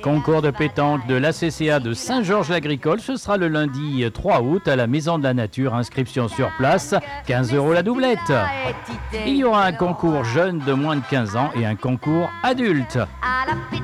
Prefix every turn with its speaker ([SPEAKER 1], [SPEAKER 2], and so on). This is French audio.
[SPEAKER 1] Concours de pétanque de l'ACCA de Saint-Georges-l'Agricole, ce sera le lundi 3 août à la Maison de la Nature. Inscription sur place, 15 € la doublette. Il y aura un concours jeune de moins de 15 ans et un concours adulte.